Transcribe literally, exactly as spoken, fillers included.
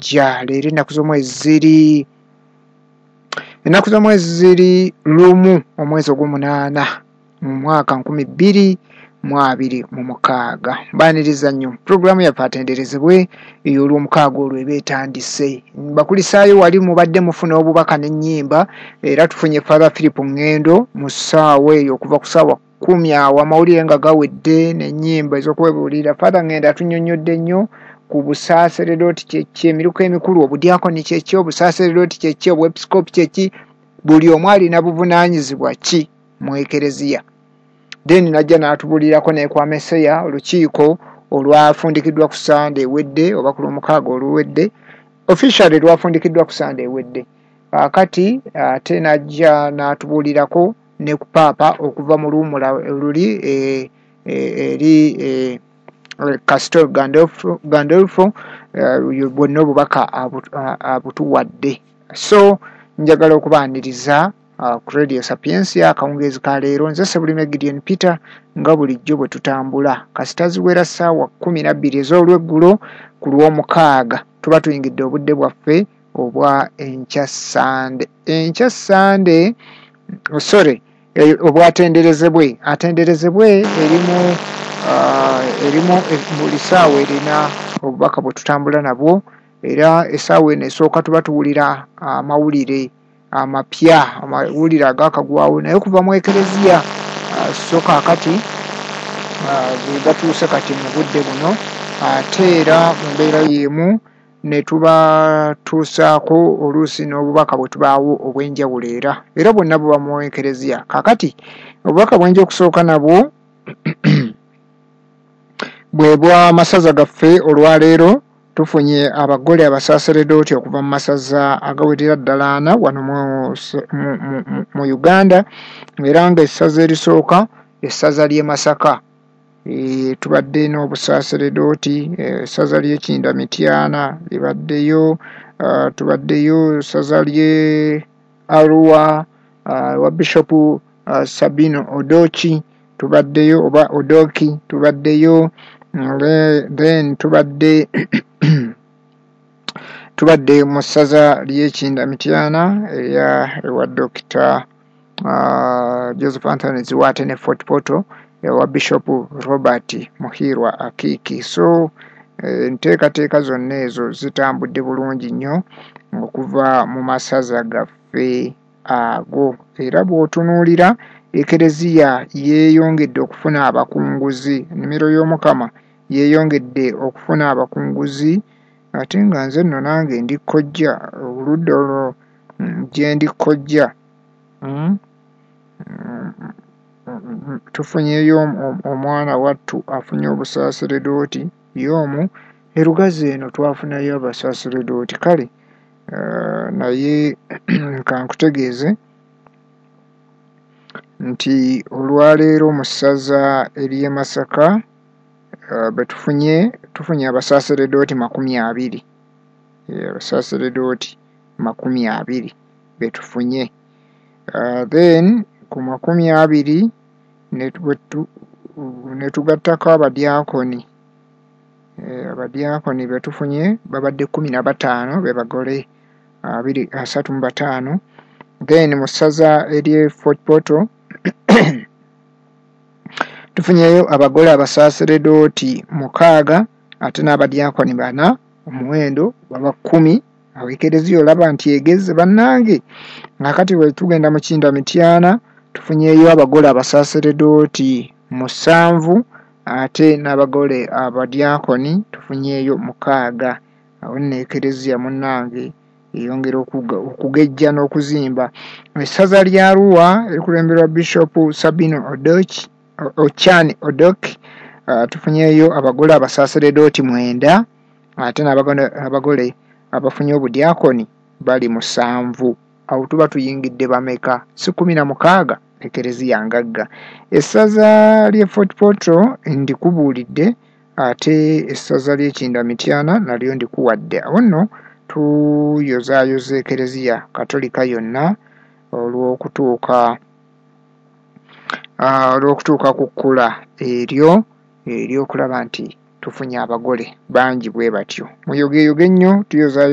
ejja. Leero ennaku z'omwezi ziri ennaku z'omwezi ziri lumu omwezi ogw'omunaana mu mwaka nkumi bbiri mu abiri mu mukaaga. Mbaaniriza nnyo pulogulaamu yaffe atenderezebwe ey'olwomukaaga olwo eba etandise. Bakulisaayo wali mubadde mufuna obubaka n'ennyimba era tufunye Father Philip Ngendo mu ssaawa eyo okuva ku ssaawa kkumi awo amawulire nga gawedde n'ennyimba ez'okwebuulira. Father Ngendo atunnyonnyodde nnyo ku busaaseredooti kyeki, emiruko emikulu, obudyakoni kyeki, obusaaseredooti kyeki, obwepisikoopi kyeki, buli omu alina buvunaanyizibwa ki mu ekereziya. Then najja n'atubuulirako ne kwa Meseya olukiiko olwafundikiddwa ku Sande ewedde oba ku lwomukaaga oluwedde, officially lwafundikiddwa ku Sande ewedde. Kaakati ate najja n'atubuulirako ne ku Paapa okuva mu luwummula luli eri Castel Gandolfo Gandolfo bwonna obubaka abutuwadde. So njagala okubaaniriza ku Radio Sapiensia akawungeezi ka leero. Nze Sebulime Gideon Peter nga bulijjo bwe tutambula kasita ziwera ssaawa kkumi na bbiri ez'olweggulo ku lw'omukaaga tuba tuyingidde obudde bwaffe obwa enkya Sande. Enkya Sande sorry obwatenderezebwe atenderezebwe erimu erimu buli ssaawa erina obubaka bwe tutambula nabwo, era essaawa eno esooka tuba tuwulira amawulire amapya, amawulire agaakagwawo naye kuva mu ekereziya. So kaakati gatuuse kati mu budde buno ate era mu mbeera y'emu ne tubatuusaako oluusi n'obubaka bwe tubaawo obw'enjawulo era era bwonna buba mu ekereziya. Kaakati obubaka bwenja okusooka nabwo bwe bwa masaza gaffe olwaleero. Tufunye abagole abasaaseredooti okuva mu masaza agawerera ddala ana wano mu, mu, mu, mu Uganda, era ng'essaza erisooka essaza ly'e Masaka e, tubadde n'obusaaseredooti essaza ly'e Kindamityana libaddeyo, uh, tubaddeyo essaza ly'e Arua uh, wa Bishop uh, Sabino Odochi tubaddeyo oba Odoki tubaddeyo, then tubadde tubadde mu ssaza ly'e Kindamityana eya ewa Dokita uh, Joseph Anthony Ziwate ne Fort Poto ewa Bishop Robert Muhirwa Akiki. So enteekateeka eh, zonna ezo zitambudde bulungi nnyo okuva mu masaza gaffe ago, era bw'otunuulira ekereziya yeeyongedde okufuna abakunguzi. Ennimiro y'Omukama yeeyongedde okufuna abakunguzi, ate nga nze nno nange ndi kkojja oludda olwo gye ndi kkojja. Mm? Mm, tufunyeyo omwana wattu afunye obusaaseredooti y'omu, erugazi eno twafunayo abasaaseredooti. Kale uh, naye kankutegeeze nti olwaleero mu ssaza ery'e Masaka uh, betufunye tufunye abasaaseredooti makumi abiri abasaaseredooti makumi abiri betufunye. Uh, then ku makumi abiri ne tugattako abadyakoni. Uh, abadyakoni betufunye babadde kumi na bataano be bagole abiri asatu mu bataano. Then mu ssaza ery'e Fort Poto tufunyeyo abagole abasaaseredooti mukaaga ate n'abadyakoni bana, omuwendo baba kkumi. Awo ekereziya olaba nti egeze bannange. Nakati bwe tugenda mu Kindamityana tufunyeyo abagole abasaaseredooti musanvu ate n'abagole abadyakoni tufunyeyo mukaaga. Awo nno ekereziya munnange eyongera okugejja n'okuzimba. Essaza lya Arua erikulemberwa Bishop Sabino Odochi Ochani Odoki uh, tufunyeyo abagole abasaaseredooti mwenda ate n'abagole abagole abafunye obudyakoni bali musanvu. Awo tuba tuyingidde bameka? Si kumi na mukaaga ekereziya ngagga. Essaza ly'e Fort Poto ndikubuulidde ate essaza ly'e Kindamityana nalyo ndikuwadde. Awo nno tuyozaayoza ekereziya Katolika yonna olw'okutuuka uh, olw'okutuuka ku kkula eryo ery'okulaba nti tufunye abagole bangi bwe batyo. Muyogeyoge nnyo tuyozaayo